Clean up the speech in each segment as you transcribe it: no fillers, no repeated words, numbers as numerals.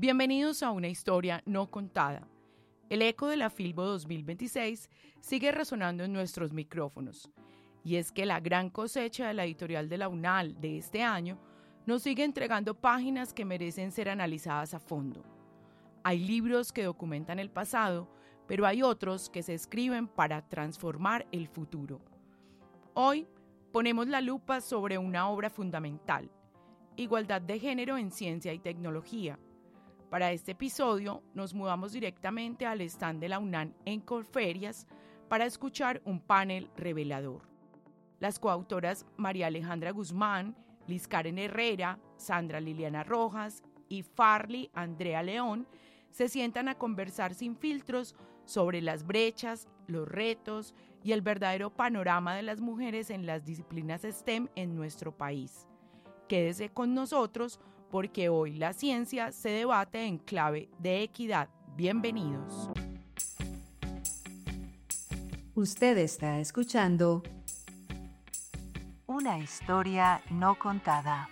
Bienvenidos a una historia no contada. El eco de la Filbo 2026 sigue resonando en nuestros micrófonos. Y es que la gran cosecha de la editorial de la UNAL de este año nos sigue entregando páginas que merecen ser analizadas a fondo. Hay libros que documentan el pasado, pero hay otros que se escriben para transformar el futuro. Hoy ponemos la lupa sobre una obra fundamental: Igualdad de género en ciencia y tecnología. Para este episodio nos mudamos directamente al stand de la UNAM en Corferias para escuchar un panel revelador. Las coautoras María Alejandra Guzmán, Liz Karen Herrera, Sandra Liliana Rojas y Farley Andrea León se sientan a conversar sin filtros sobre las brechas, los retos y el verdadero panorama de las mujeres en las disciplinas STEM en nuestro país. Quédese con nosotros porque hoy la ciencia se debate en clave de equidad. Bienvenidos. Usted está escuchando Una historia no contada.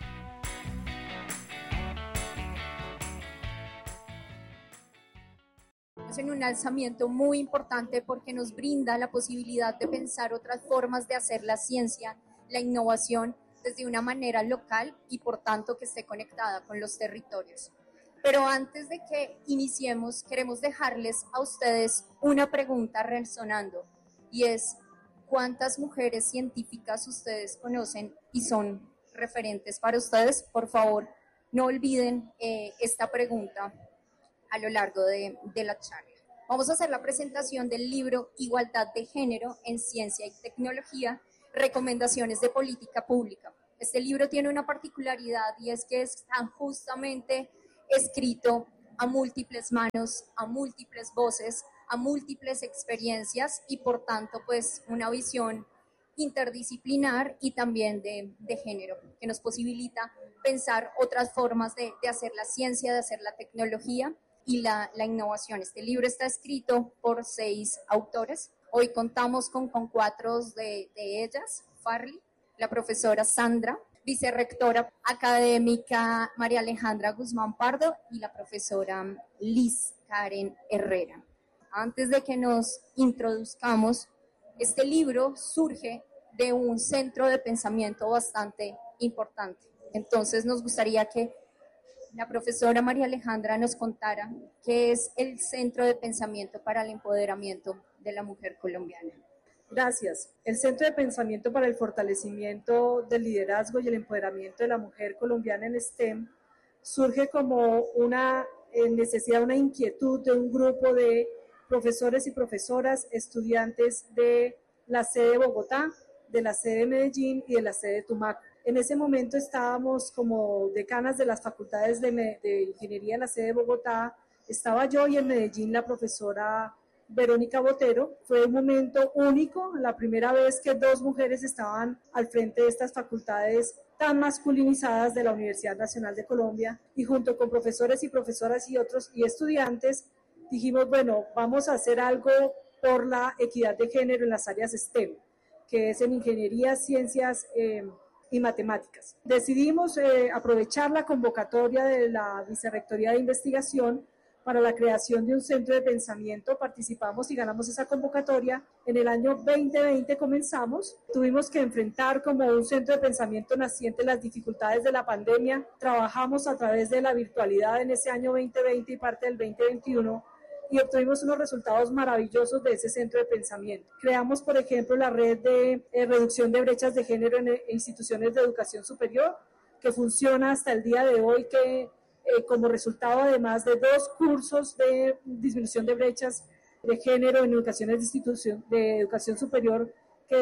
En un alzamiento muy importante porque nos brinda la posibilidad de pensar otras formas de hacer la ciencia, la innovación, desde una manera local y por tanto que esté conectada con los territorios. Pero antes de que iniciemos, queremos dejarles a ustedes una pregunta resonando, y es: ¿cuántas mujeres científicas ustedes conocen y son referentes para ustedes? Por favor, no olviden esta pregunta a lo largo de la charla. Vamos a hacer la presentación del libro Igualdad de género en ciencia y tecnología, recomendaciones de política pública. Este libro tiene una particularidad y es que está justamente escrito a múltiples manos, a múltiples voces, a múltiples experiencias y por tanto pues una visión interdisciplinar y también de género, que nos posibilita pensar otras formas de hacer la ciencia, de hacer la tecnología y la innovación. Este libro está escrito por 6 autores. Hoy contamos con 4 de ellas: Farley, la profesora Sandra, vicerrectora académica María Alejandra Guzmán Pardo y la profesora Liz Karen Herrera. Antes de que nos introduzcamos, este libro surge de un centro de pensamiento bastante importante. Entonces nos gustaría que la profesora María Alejandra nos contara qué es el Centro de Pensamiento para el Empoderamiento de la Mujer Colombiana. Gracias. El Centro de Pensamiento para el Fortalecimiento del Liderazgo y el Empoderamiento de la Mujer Colombiana en STEM surge como una necesidad, una inquietud de un grupo de profesores y profesoras, estudiantes de la sede de Bogotá, de la sede de Medellín y de la sede de Tumaco. En ese momento estábamos como decanas de las facultades de Ingeniería en la sede de Bogotá, estaba yo y en Medellín la profesora Verónica Botero. Fue un momento único, la primera vez que 2 mujeres estaban al frente de estas facultades tan masculinizadas de la Universidad Nacional de Colombia, y junto con profesores y profesoras y otros y estudiantes dijimos, bueno, vamos a hacer algo por la equidad de género en las áreas STEM, que es en ingeniería, ciencias y matemáticas. Decidimos aprovechar la convocatoria de la Vicerrectoría de Investigación para la creación de un centro de pensamiento. Participamos y ganamos esa convocatoria. En el año 2020 comenzamos. Tuvimos que enfrentar como un centro de pensamiento naciente las dificultades de la pandemia. Trabajamos a través de la virtualidad en ese año 2020 y parte del 2021 y obtuvimos unos resultados maravillosos de ese centro de pensamiento. Creamos, por ejemplo, la red de reducción de brechas de género en instituciones de educación superior, que funciona hasta el día de hoy, que como resultado además de 2 cursos de disminución de brechas de género en educaciones de educación superior,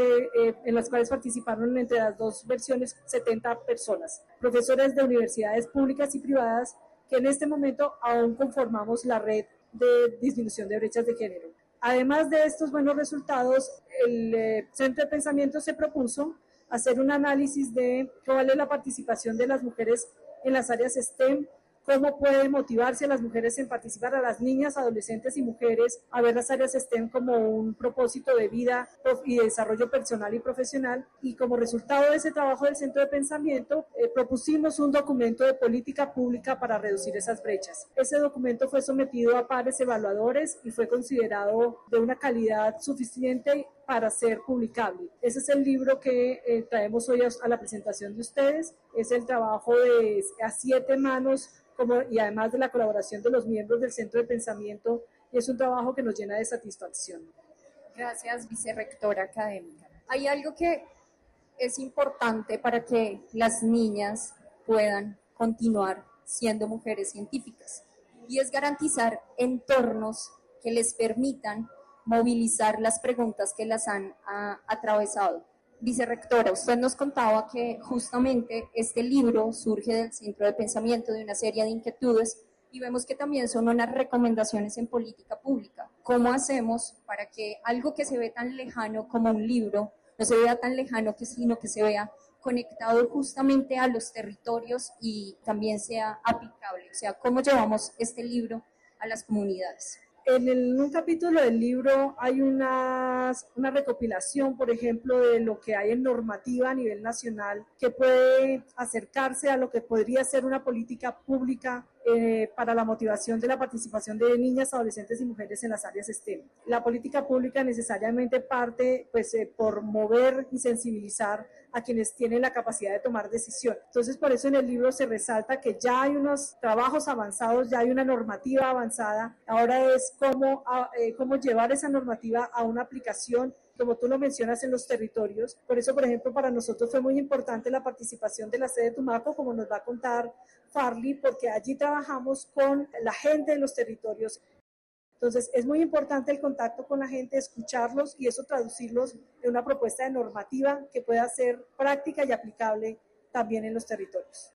en las cuales participaron entre las 2 versiones 70 personas, profesores de universidades públicas y privadas, que en este momento aún conformamos la red de disminución de brechas de género. Además de estos buenos resultados, el Centro de Pensamiento se propuso hacer un análisis de cuál es la participación de las mujeres en las áreas STEM, cómo puede motivarse a las mujeres en participar, a las niñas, adolescentes y mujeres a ver las áreas STEM como un propósito de vida y de desarrollo personal y profesional. Y como resultado de ese trabajo del Centro de Pensamiento, propusimos un documento de política pública para reducir esas brechas. Ese documento fue sometido a pares evaluadores y fue considerado de una calidad suficiente para ser publicable. Ese es el libro que traemos hoy a la presentación de ustedes. Es el trabajo a 7 manos y además de la colaboración de los miembros del Centro de Pensamiento, y es un trabajo que nos llena de satisfacción. Gracias, vicerrectora académica. Hay algo que es importante para que las niñas puedan continuar siendo mujeres científicas, y es garantizar entornos que les permitan movilizar las preguntas que las han atravesado. Vicerrectora, usted nos contaba que justamente este libro surge del Centro de Pensamiento, de una serie de inquietudes, y vemos que también son unas recomendaciones en política pública. ¿Cómo hacemos para que algo que se ve tan lejano como un libro no se vea tan lejano, sino que se vea conectado justamente a los territorios y también sea aplicable? O sea, ¿cómo llevamos este libro a las comunidades? En un capítulo del libro hay una recopilación, por ejemplo, de lo que hay en normativa a nivel nacional que puede acercarse a lo que podría ser una política pública para la motivación de la participación de niñas, adolescentes y mujeres en las áreas STEM. La política pública necesariamente parte por mover y sensibilizar a quienes tienen la capacidad de tomar decisión. Entonces, por eso en el libro se resalta que ya hay unos trabajos avanzados, ya hay una normativa avanzada. Ahora es cómo llevar esa normativa a una aplicación, como tú lo mencionas, en los territorios. Por eso, por ejemplo, para nosotros fue muy importante la participación de la sede de Tumaco, como nos va a contar Farley, porque allí trabajamos con la gente de los territorios. Entonces, es muy importante el contacto con la gente, escucharlos y eso traducirlos en una propuesta de normativa que pueda ser práctica y aplicable también en los territorios.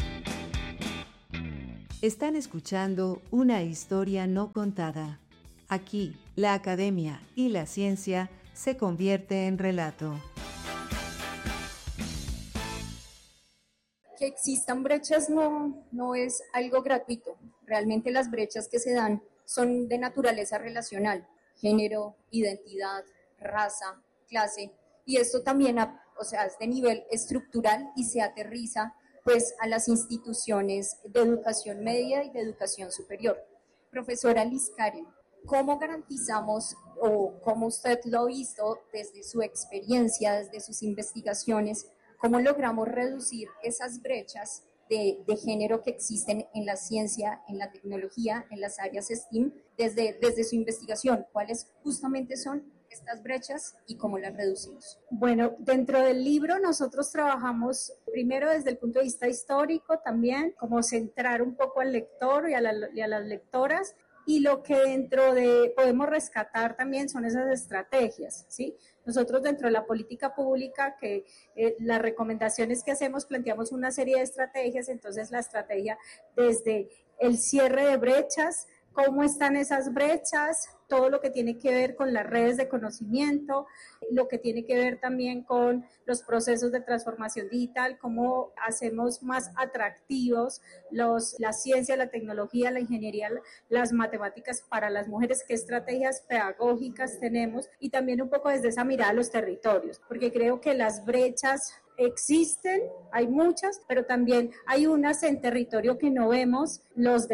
Están escuchando Una historia no contada. Aquí, la academia y la ciencia se convierte en relato. Que existan brechas no es algo gratuito. Realmente las brechas que se dan son de naturaleza relacional, género, identidad, raza, clase, y esto también es de nivel estructural y se aterriza a las instituciones de educación media y de educación superior. Profesora Liz Karen, ¿cómo garantizamos o cómo usted lo ha visto desde su experiencia, desde sus investigaciones, cómo logramos reducir esas brechas de género que existen en la ciencia, en la tecnología, en las áreas STEAM, desde su investigación? ¿Cuáles justamente son estas brechas y cómo las reducimos? Bueno, dentro del libro nosotros trabajamos primero desde el punto de vista histórico también, como centrar un poco al lector y a las lectoras, y lo que podemos rescatar también son esas estrategias, ¿sí? Nosotros dentro de la política pública, las recomendaciones que hacemos, planteamos una serie de estrategias. Entonces la estrategia desde el cierre de brechas, cómo están esas brechas, todo lo que tiene que ver con las redes de conocimiento, lo que tiene que ver también con los procesos de transformación digital, cómo hacemos más atractivos la ciencia, la tecnología, la ingeniería, las matemáticas para las mujeres, qué estrategias pedagógicas tenemos, y también un poco desde esa mirada a los territorios, porque creo que las brechas existen, hay muchas, pero también hay unas en territorio que no vemos, los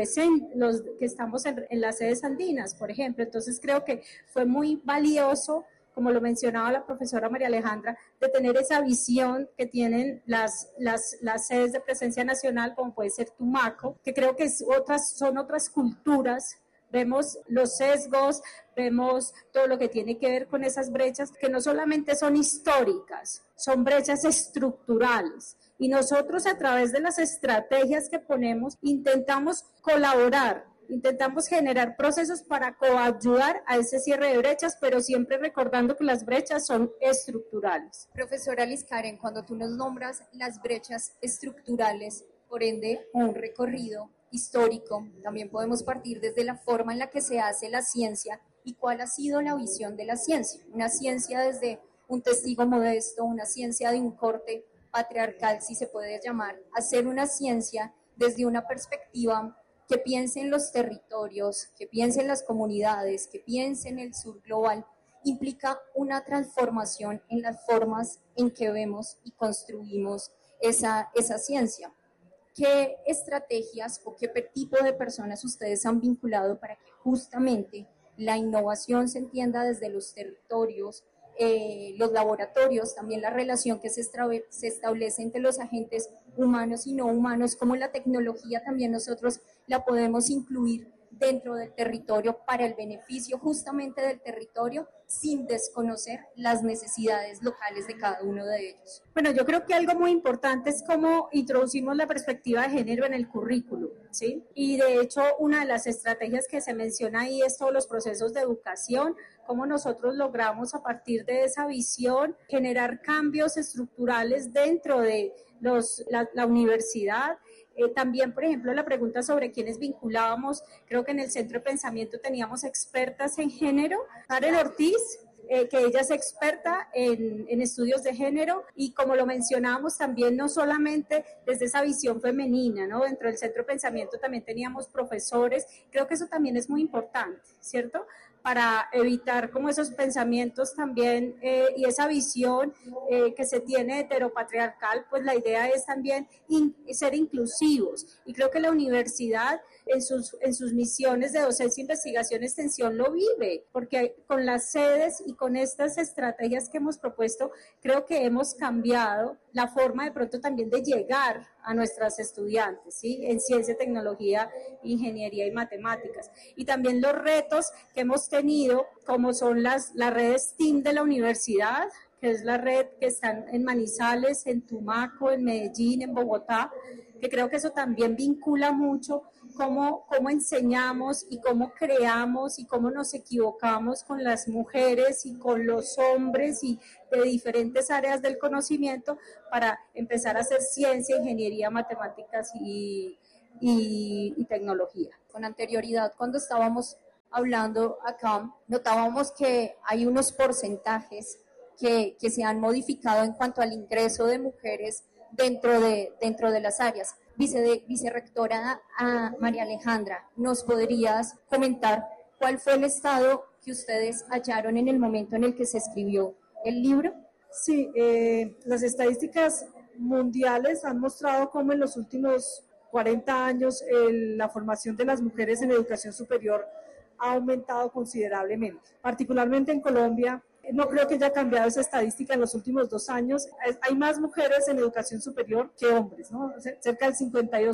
que estamos en las sedes andinas, por ejemplo. Entonces creo que fue muy valioso, como lo mencionaba la profesora María Alejandra, de tener esa visión que tienen las sedes de presencia nacional, como puede ser Tumaco, que creo que son otras culturas. Vemos los sesgos, vemos todo lo que tiene que ver con esas brechas, que no solamente son históricas, son brechas estructurales. Y nosotros, a través de las estrategias que ponemos, intentamos colaborar, intentamos generar procesos para coayudar a ese cierre de brechas, pero siempre recordando que las brechas son estructurales. Profesora Liz Karen, cuando tú nos nombras las brechas estructurales, por ende, un recorrido histórico, también podemos partir desde la forma en la que se hace la ciencia y cuál ha sido la visión de la ciencia. Una ciencia desde un testigo modesto, una ciencia de un corte patriarcal, si se puede llamar, hacer una ciencia desde una perspectiva que piense en los territorios, que piense en las comunidades, que piense en el sur global, implica una transformación en las formas en que vemos y construimos esa ciencia. ¿Qué estrategias o qué tipo de personas ustedes han vinculado para que justamente la innovación se entienda desde los territorios, los laboratorios, también la relación que se establece entre los agentes humanos y no humanos, cómo la tecnología también nosotros la podemos incluir dentro del territorio para el beneficio justamente del territorio sin desconocer las necesidades locales de cada uno de ellos? Bueno, yo creo que algo muy importante es cómo introducimos la perspectiva de género en el currículo, ¿sí? Y de hecho, una de las estrategias que se menciona ahí es todos los procesos de educación, cómo nosotros logramos a partir de esa visión generar cambios estructurales dentro de la universidad. También, por ejemplo, la pregunta sobre quiénes vinculábamos, creo que en el Centro de Pensamiento teníamos expertas en género, Karen Ortiz, que ella es experta en estudios de género, y como lo mencionábamos también, no solamente desde esa visión femenina, ¿no? Dentro del Centro de Pensamiento también teníamos profesores, creo que eso también es muy importante, ¿cierto?, para evitar como esos pensamientos también y esa visión que se tiene heteropatriarcal. Pues la idea es también ser inclusivos, y creo que la universidad en sus misiones de docencia, investigación, extensión lo vive, porque con las sedes y con estas estrategias que hemos propuesto, creo que hemos cambiado la forma de pronto también de llegar a nuestras estudiantes, ¿sí?, en ciencia, tecnología, ingeniería y matemáticas. Y también los retos que hemos tenido, como son las redes TIM de la universidad, que es la red que están en Manizales, en Tumaco, en Medellín, en Bogotá, que creo que eso también vincula mucho cómo enseñamos y cómo creamos y cómo nos equivocamos con las mujeres y con los hombres y de diferentes áreas del conocimiento para empezar a hacer ciencia, ingeniería, matemáticas y tecnología. Con anterioridad, cuando estábamos hablando acá, notábamos que hay unos porcentajes que se han modificado en cuanto al ingreso de mujeres dentro de las áreas. Vicerrectora María Alejandra, ¿nos podrías comentar cuál fue el estado que ustedes hallaron en el momento en el que se escribió el libro? Sí, las estadísticas mundiales han mostrado cómo en los últimos 40 años la formación de las mujeres en educación superior ha aumentado considerablemente, particularmente en Colombia. No creo que haya cambiado esa estadística en los últimos 2 años. Hay más mujeres en educación superior que hombres, ¿no? Cerca del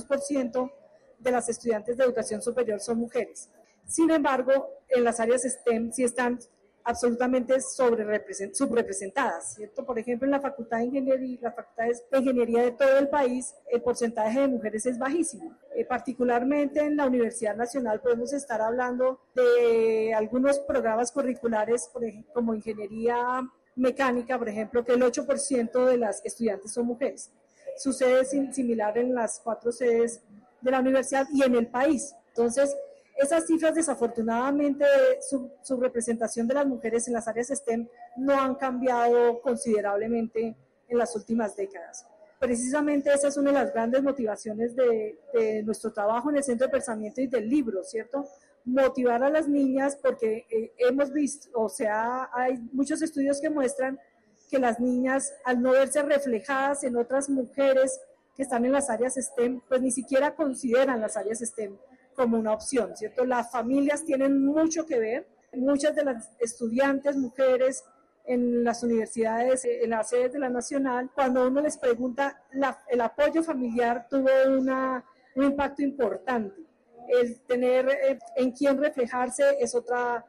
52% de las estudiantes de educación superior son mujeres. Sin embargo, en las áreas STEM sí están absolutamente subrepresentadas, ¿cierto? Por ejemplo, en la Facultad de Ingeniería, las facultades de ingeniería de todo el país, el porcentaje de mujeres es bajísimo. Particularmente en la Universidad Nacional podemos estar hablando de algunos programas curriculares, por ejemplo, como ingeniería mecánica, por ejemplo, que el 8% de las estudiantes son mujeres. Sucede similar en las 4 sedes de la universidad y en el país. Entonces, esas cifras, desafortunadamente, su representación de las mujeres en las áreas STEM no han cambiado considerablemente en las últimas décadas. Precisamente esa es una de las grandes motivaciones de nuestro trabajo en el Centro de Pensamiento y del libro, ¿cierto? Motivar a las niñas, porque hemos visto, o sea, hay muchos estudios que muestran que las niñas, al no verse reflejadas en otras mujeres que están en las áreas STEM, pues ni siquiera consideran las áreas STEM como una opción, ¿cierto? Las familias tienen mucho que ver. Muchas de las estudiantes mujeres en las universidades, en las sedes de la Nacional, cuando uno les pregunta, el apoyo familiar tuvo un impacto importante. El tener en quién reflejarse es otra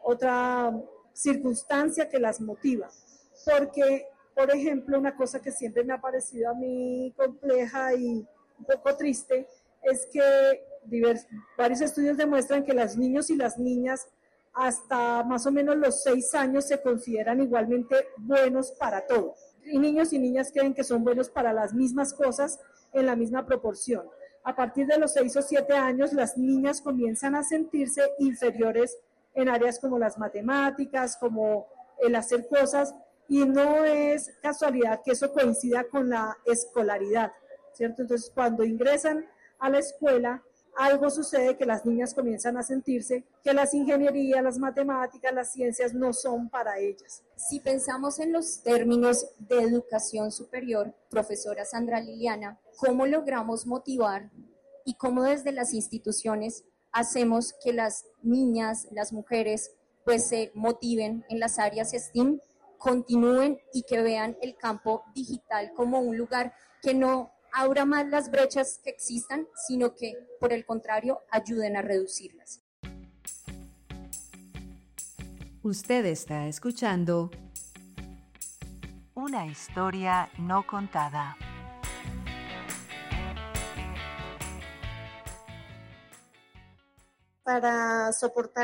circunstancia que las motiva. Porque, por ejemplo, una cosa que siempre me ha parecido a mí compleja y un poco triste es que varios estudios demuestran que los niños y las niñas hasta más o menos los 6 años se consideran igualmente buenos para todo. Y niños y niñas creen que son buenos para las mismas cosas en la misma proporción. A partir de los 6 o 7 años, las niñas comienzan a sentirse inferiores en áreas como las matemáticas, como el hacer cosas, y no es casualidad que eso coincida con la escolaridad, ¿cierto? Entonces, cuando ingresan a la escuela, algo sucede que las niñas comienzan a sentirse que las ingenierías, las matemáticas, las ciencias no son para ellas. Si pensamos en los términos de educación superior, profesora Sandra Liliana, ¿cómo logramos motivar y cómo desde las instituciones hacemos que las niñas, las mujeres, pues se motiven en las áreas STEAM, continúen y que vean el campo digital como un lugar que no abra más las brechas que existan, sino que, por el contrario, ayuden a reducirlas? Usted está escuchando Una historia no contada. Para soportar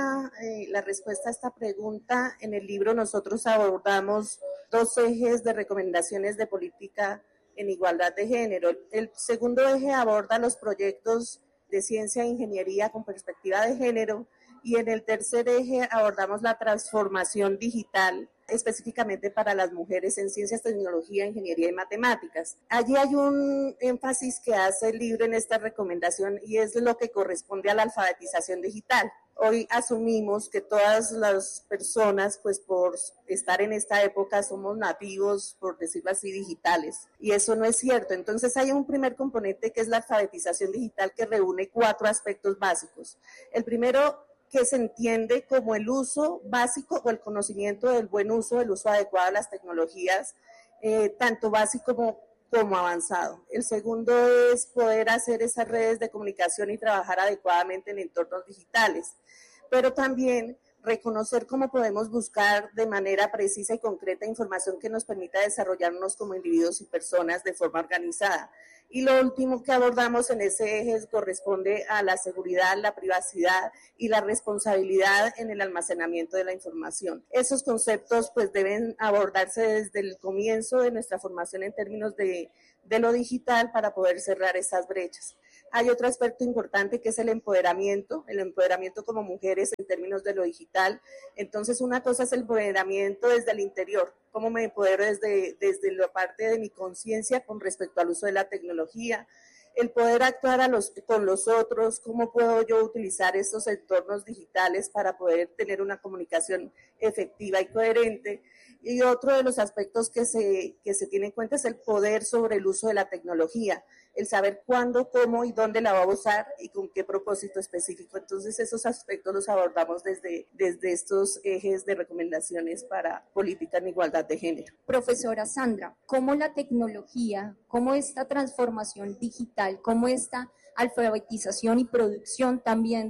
la respuesta a esta pregunta, en el libro nosotros abordamos 2 ejes de recomendaciones de política en igualdad de género. El segundo eje aborda los proyectos de ciencia e ingeniería con perspectiva de género, y en el tercer eje abordamos la transformación digital, específicamente para las mujeres en ciencias, tecnología, ingeniería y matemáticas. Allí hay un énfasis que hace el libro en esta recomendación, y es lo que corresponde a la alfabetización digital. Hoy asumimos que todas las personas, pues por estar en esta época, somos nativos, por decirlo así, digitales. Y eso no es cierto. Entonces hay un primer componente que es la alfabetización digital, que reúne 4 aspectos básicos. El primero, que se entiende como el uso básico o el conocimiento del buen uso, el uso adecuado de las tecnologías, tanto básico como avanzado. El segundo es poder hacer esas redes de comunicación y trabajar adecuadamente en entornos digitales, pero también reconocer cómo podemos buscar de manera precisa y concreta información que nos permita desarrollarnos como individuos y personas de forma organizada. Y lo último que abordamos en ese eje corresponde a la seguridad, la privacidad y la responsabilidad en el almacenamiento de la información. Esos conceptos pues deben abordarse desde el comienzo de nuestra formación en términos de lo digital para poder cerrar esas brechas. Hay otro aspecto importante que es el empoderamiento como mujeres en términos de lo digital. Entonces, una cosa es el empoderamiento desde el interior, cómo me empodero desde la parte de mi conciencia con respecto al uso de la tecnología, el poder actuar con los otros, cómo puedo yo utilizar estos entornos digitales para poder tener una comunicación efectiva y coherente. Y otro de los aspectos que se tiene en cuenta es el poder sobre el uso de la tecnología, el saber cuándo, cómo y dónde la va a usar y con qué propósito específico. Entonces esos aspectos los abordamos desde estos ejes de recomendaciones para política en igualdad de género. Profesora Sandra, ¿cómo la tecnología, cómo esta transformación digital, cómo esta alfabetización y producción también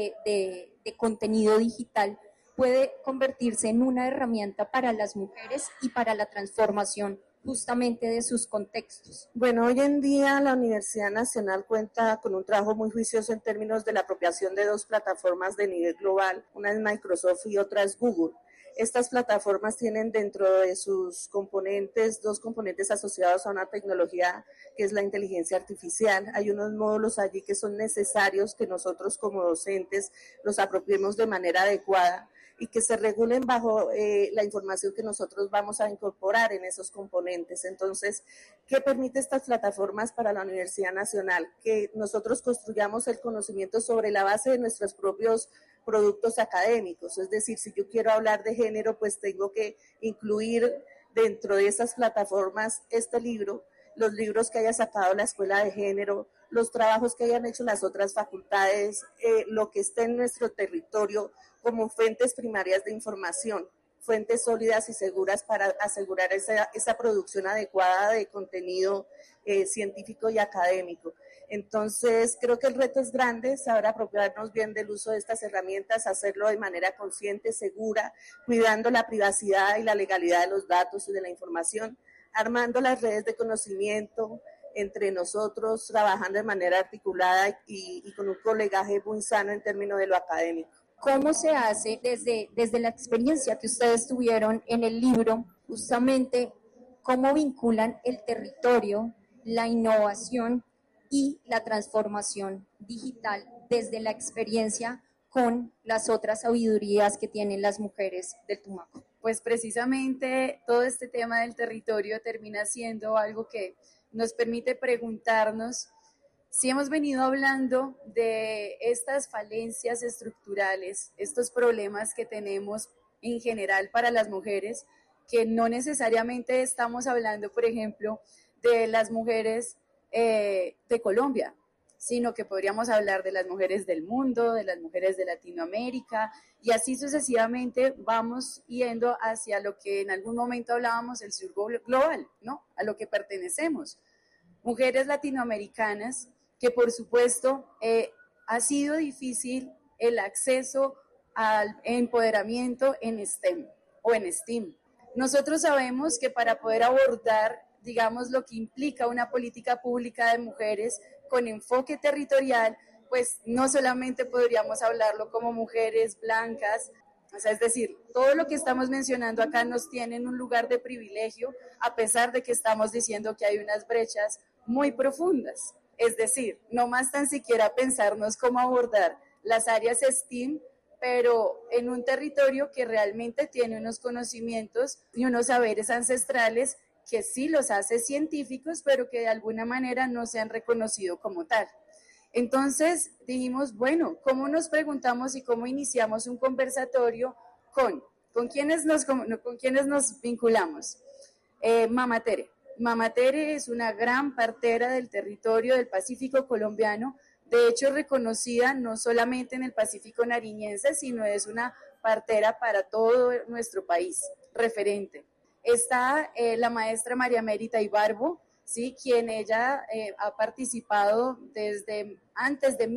de contenido digital puede convertirse en una herramienta para las mujeres y para la transformación justamente de sus contextos? Bueno, hoy en día la Universidad Nacional cuenta con un trabajo muy juicioso en términos de la apropiación de 2 plataformas de nivel global, una es Microsoft y otra es Google. Estas plataformas tienen dentro de sus componentes 2 componentes asociados a una tecnología que es la inteligencia artificial. Hay unos módulos allí que son necesarios que nosotros como docentes los apropiemos de manera adecuada y que se regulen bajo la información que nosotros vamos a incorporar en esos componentes. Entonces, ¿qué permite estas plataformas para la Universidad Nacional? Que nosotros construyamos el conocimiento sobre la base de nuestros propios productos académicos. Es decir, si yo quiero hablar de género, pues tengo que incluir dentro de esas plataformas este libro, los libros que haya sacado la Escuela de Género, los trabajos que hayan hecho las otras facultades, lo que esté en nuestro territorio como fuentes primarias de información, fuentes sólidas y seguras para asegurar esa producción adecuada de contenido científico y académico. Entonces, creo que el reto es grande, saber apropiarnos bien del uso de estas herramientas, hacerlo de manera consciente, segura, cuidando la privacidad y la legalidad de los datos y de la información, armando las redes de conocimiento entre nosotros, trabajando de manera articulada y con un colegaje muy sano en términos de lo académico. ¿Cómo se hace desde la experiencia que ustedes tuvieron en el libro, justamente cómo vinculan el territorio, la innovación y la transformación digital desde la experiencia con las otras sabidurías que tienen las mujeres del Tumaco? Pues precisamente todo este tema del territorio termina siendo algo que nos permite preguntarnos sí hemos venido hablando de estas falencias estructurales, estos problemas que tenemos en general para las mujeres, que no necesariamente estamos hablando, por ejemplo, de las mujeres de Colombia, sino que podríamos hablar de las mujeres del mundo, de las mujeres de Latinoamérica, y así sucesivamente vamos yendo hacia lo que en algún momento hablábamos, el sur global, ¿no? A lo que pertenecemos. Mujeres latinoamericanas que por supuesto ha sido difícil el acceso al empoderamiento en STEM o en STEAM. Nosotros sabemos que para poder abordar, digamos, lo que implica una política pública de mujeres con enfoque territorial, pues no solamente podríamos hablarlo como mujeres blancas, o sea, es decir, todo lo que estamos mencionando acá nos tiene en un lugar de privilegio, a pesar de que estamos diciendo que hay unas brechas muy profundas. Es decir, no más tan siquiera pensarnos cómo abordar las áreas STEAM, pero en un territorio que realmente tiene unos conocimientos y unos saberes ancestrales que sí los hace científicos, pero que de alguna manera no se han reconocido como tal. Entonces dijimos, bueno, ¿cómo nos preguntamos y cómo iniciamos un conversatorio con quiénes nos vinculamos? Mama Tere. Mama Tere es una gran partera del territorio del Pacífico colombiano, de hecho reconocida no solamente en el Pacífico nariñense, sino es una partera para todo nuestro país, referente. Está la maestra María Mérita Ibarbo, ¿sí? Quien ella ha participado desde antes de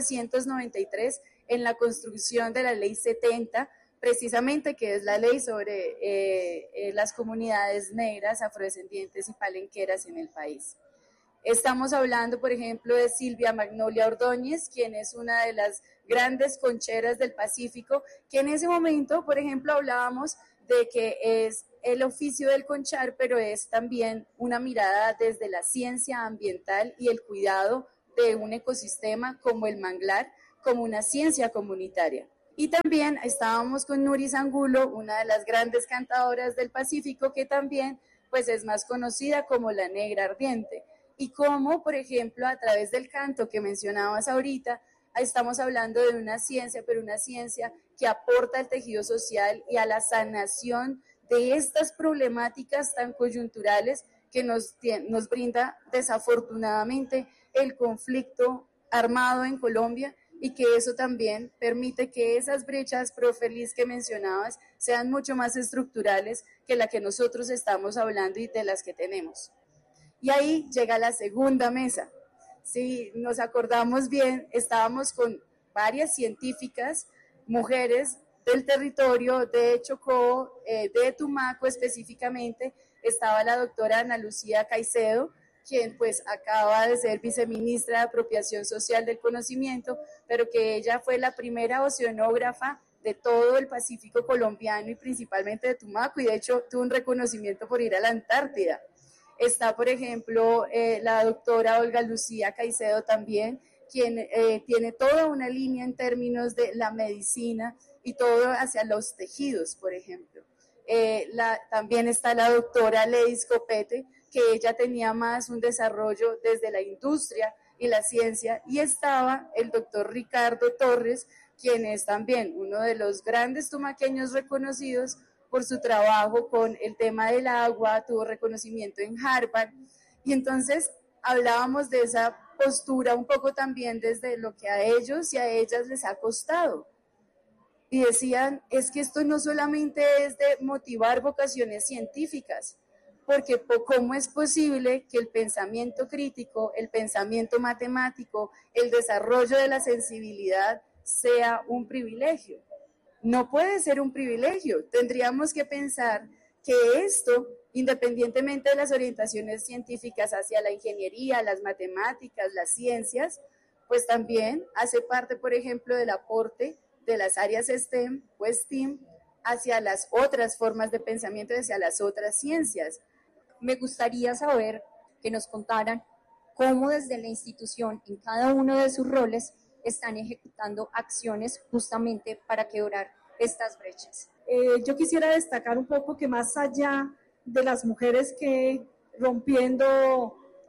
1993 en la construcción de la Ley 70, precisamente que es la ley sobre las comunidades negras, afrodescendientes y palenqueras en el país. Estamos hablando, por ejemplo, de Silvia Magnolia Ordóñez, quien es una de las grandes concheras del Pacífico, que en ese momento, por ejemplo, hablábamos de que es el oficio del conchar, pero es también una mirada desde la ciencia ambiental y el cuidado de un ecosistema como el manglar, como una ciencia comunitaria. Y también estábamos con Nuris Angulo, una de las grandes cantadoras del Pacífico, que también pues, es más conocida como la Negra Ardiente. Y como, por ejemplo, a través del canto que mencionabas ahorita, estamos hablando de una ciencia, pero una ciencia que aporta al tejido social y a la sanación de estas problemáticas tan coyunturales que nos brinda desafortunadamente el conflicto armado en Colombia, y que eso también permite que esas brechas, Profeliz, que mencionabas, sean mucho más estructurales que la que nosotros estamos hablando y de las que tenemos. Y ahí llega la segunda mesa. Si nos acordamos bien, estábamos con varias científicas, mujeres del territorio de Chocó, de Tumaco específicamente. Estaba la doctora Ana Lucía Caicedo, quien pues acaba de ser viceministra de Apropiación Social del Conocimiento, pero que ella fue la primera oceanógrafa de todo el Pacífico colombiano y principalmente de Tumaco, y de hecho tuvo un reconocimiento por ir a la Antártida. Está, por ejemplo, la doctora Olga Lucía Caicedo también, quien tiene toda una línea en términos de la medicina y todo hacia los tejidos, por ejemplo. También está la doctora Ledis Copete, que ella tenía más un desarrollo desde la industria y la ciencia, y estaba el doctor Ricardo Torres, quien es también uno de los grandes tumaqueños reconocidos por su trabajo con el tema del agua, tuvo reconocimiento en Harvard, y entonces hablábamos de esa postura un poco también desde lo que a ellos y a ellas les ha costado. Y decían, es que esto no solamente es de motivar vocaciones científicas, porque ¿cómo es posible que el pensamiento crítico, el pensamiento matemático, el desarrollo de la sensibilidad sea un privilegio? No puede ser un privilegio. Tendríamos que pensar que esto, independientemente de las orientaciones científicas hacia la ingeniería, las matemáticas, las ciencias, pues también hace parte, por ejemplo, del aporte de las áreas STEM o STEAM hacia las otras formas de pensamiento, hacia las otras ciencias. Me gustaría saber que nos contaran cómo desde la institución, en cada uno de sus roles, están ejecutando acciones justamente para quebrar estas brechas. Yo quisiera destacar un poco que más allá de las mujeres que rompiendo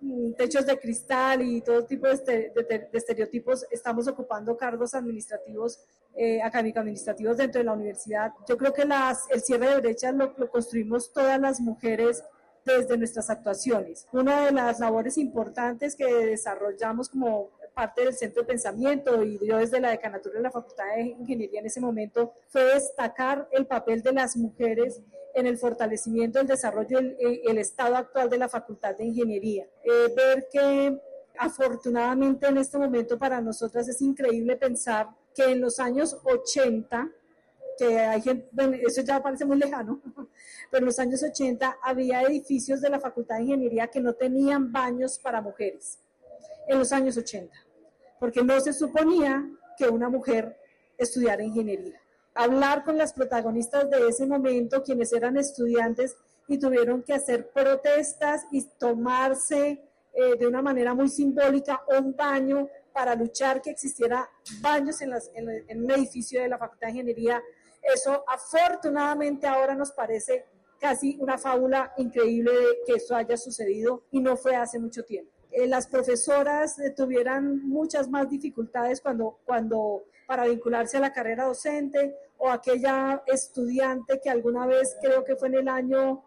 techos de cristal y todo tipo de estereotipos, estamos ocupando cargos administrativos, académico-administrativos dentro de la universidad. Yo creo que el cierre de brechas lo construimos todas las mujeres desde nuestras actuaciones. Una de las labores importantes que desarrollamos como parte del Centro de Pensamiento y yo desde la decanatura de la Facultad de Ingeniería en ese momento fue destacar el papel de las mujeres en el fortalecimiento, el desarrollo y el estado actual de la Facultad de Ingeniería. Ver que afortunadamente en este momento para nosotras es increíble pensar que en los años 80, que hay gente, bueno, eso ya parece muy lejano, pero en los años 80 había edificios de la Facultad de Ingeniería que no tenían baños para mujeres, en los años 80, porque no se suponía que una mujer estudiara ingeniería. Hablar con las protagonistas de ese momento, quienes eran estudiantes y tuvieron que hacer protestas y tomarse de una manera muy simbólica un baño para luchar que existiera baños en un edificio de la Facultad de Ingeniería. Eso afortunadamente ahora nos parece casi una fábula increíble de que eso haya sucedido y no fue hace mucho tiempo. Las profesoras tuvieran muchas más dificultades cuando para vincularse a la carrera docente, o aquella estudiante que alguna vez, creo que fue en el año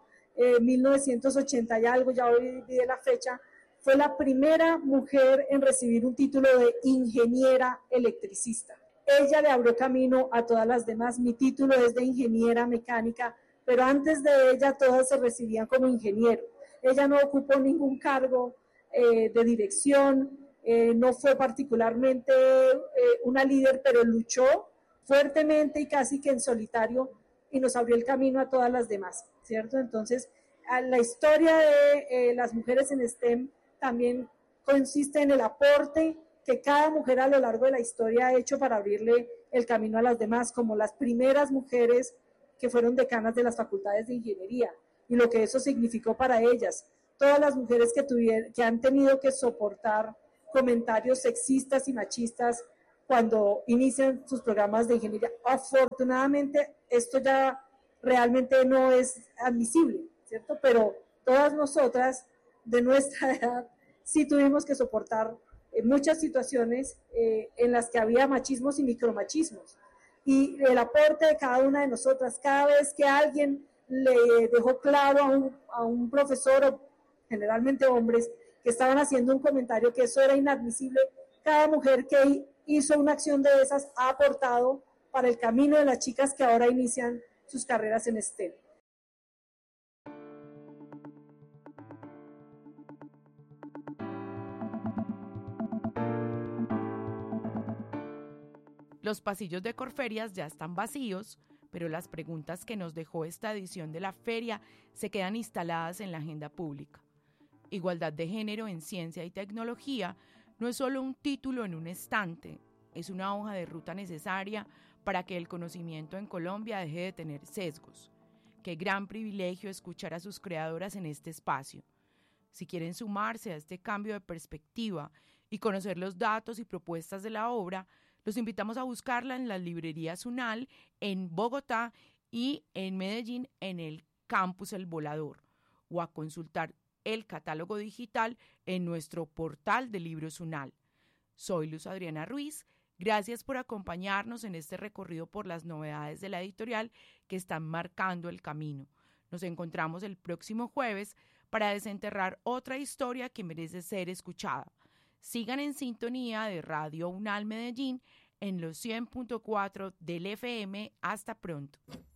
1980 y algo, ya olvidé la fecha, fue la primera mujer en recibir un título de ingeniera electricista. Ella le abrió camino a todas las demás. Mi título es de ingeniera mecánica, pero antes de ella todas se recibían como ingeniero. Ella no ocupó ningún cargo de dirección, no fue particularmente una líder, pero luchó fuertemente y casi que en solitario y nos abrió el camino a todas las demás, ¿cierto? Entonces, la historia de las mujeres en STEM también consiste en el aporte que cada mujer a lo largo de la historia ha hecho para abrirle el camino a las demás, como las primeras mujeres que fueron decanas de las facultades de ingeniería y lo que eso significó para ellas. Todas las mujeres que han tenido que soportar comentarios sexistas y machistas cuando inician sus programas de ingeniería. Afortunadamente, esto ya realmente no es admisible, ¿cierto? Pero todas nosotras de nuestra edad sí tuvimos que soportar muchas situaciones en las que había machismos y micromachismos. Y el aporte de cada una de nosotras, cada vez que alguien le dejó claro a un profesor, o generalmente hombres, que estaban haciendo un comentario que eso era inadmisible, cada mujer que hizo una acción de esas ha aportado para el camino de las chicas que ahora inician sus carreras en STEM. Los pasillos de Corferias ya están vacíos, pero las preguntas que nos dejó esta edición de la feria se quedan instaladas en la agenda pública. Igualdad de género en ciencia y tecnología no es solo un título en un estante, es una hoja de ruta necesaria para que el conocimiento en Colombia deje de tener sesgos. Qué gran privilegio escuchar a sus creadoras en este espacio. Si quieren sumarse a este cambio de perspectiva y conocer los datos y propuestas de la obra, los invitamos a buscarla en las librerías UNAL en Bogotá y en Medellín en el Campus El Volador, o a consultar el catálogo digital en nuestro portal de libros UNAL. Soy Luz Adriana Ruiz. Gracias por acompañarnos en este recorrido por las novedades de la editorial que están marcando el camino. Nos encontramos el próximo jueves para desenterrar otra historia que merece ser escuchada. Sigan en sintonía de Radio UNAL Medellín en los 100.4 del FM. Hasta pronto.